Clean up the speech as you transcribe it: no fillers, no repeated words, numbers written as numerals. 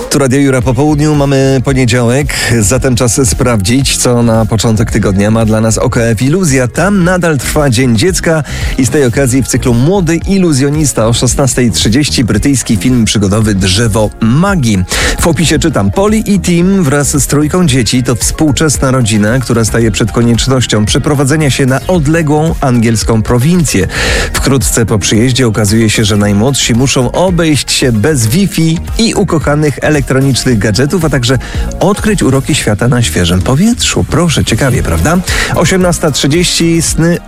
Tu Radio Jura po południu, mamy poniedziałek, zatem czas sprawdzić, co na początek tygodnia ma dla nas OKF Iluzja. Tam nadal trwa Dzień Dziecka i z tej okazji w cyklu Młody Iluzjonista o 16:30 brytyjski film przygodowy Drzewo Magii. W opisie czytam: Polly i Tim wraz z trójką dzieci to współczesna rodzina, która staje przed koniecznością przeprowadzenia się na odległą angielską prowincję. Wkrótce po przyjeździe okazuje się, że najmłodsi muszą obejść się bez Wi-Fi i ukochanych elektronicznych gadżetów, a także odkryć uroki świata na świeżym powietrzu. Proszę, ciekawie, prawda? 18:30 sny